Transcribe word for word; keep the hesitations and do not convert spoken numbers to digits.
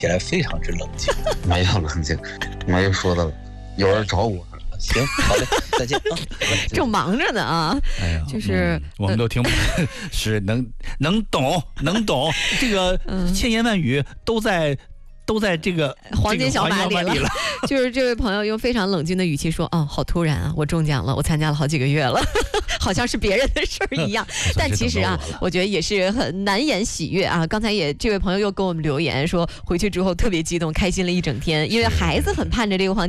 起来非常之冷静。 没有冷静，没有说的，有人找我。 行，好嘞，再见啊！ 正忙着呢啊， 哎呀， 就是、 嗯、我们都听不是能能懂能懂这个千言万语都在。都在这个黄金小马里了， 这个、 就是这位朋友用非常冷静的语气说：“哦，好突然啊，我中奖了，我参加了好几个月了，好像是别人的事儿一样。”但其实啊，我觉得也是很难言喜悦啊。刚才也这位朋友又给我们留言说，回去之后特别激动，开心了一整天，因为孩子很盼着这个黄金。